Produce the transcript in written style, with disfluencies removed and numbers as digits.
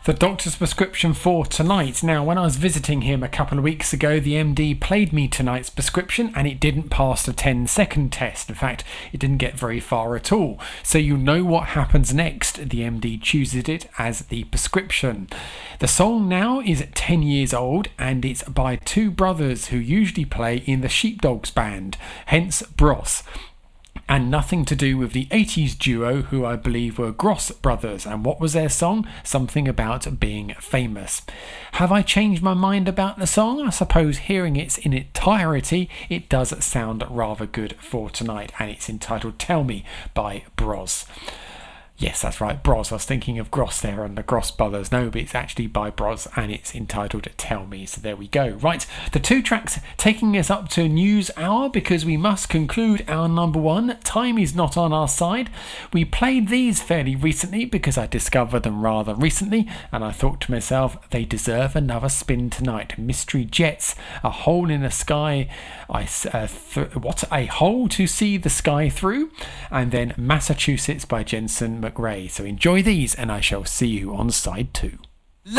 The doctor's prescription for tonight. Now, when I was visiting him a couple of weeks ago, the MD played me tonight's prescription and it didn't pass the 10-second test. In fact, it didn't get very far at all. So you know what happens next. The MD chooses it as the prescription. The song now is 10 years old and it's by two brothers who usually play in the Sheepdogs band, hence Bros. And nothing to do with the 80s duo who I believe were Gross brothers. And what was their song? Something about being famous. Have I changed my mind about the song? I suppose hearing it in entirety, it does sound rather good for tonight. And it's entitled Tell Me by Bros. Yes, that's right, Bros. I was thinking of Gross there and the Gross brothers. No, but it's actually by Bros and it's entitled Tell Me. So there we go. Right, the two tracks taking us up to News Hour because we must conclude our number one. Time is not on our side. We played these fairly recently because I discovered them rather recently and I thought to myself, they deserve another spin tonight. Mystery Jets, A Hole in the Sky, what a hole to see the sky through, and then Massachusetts by Jensen McRae. So enjoy these and I shall see you on side 2.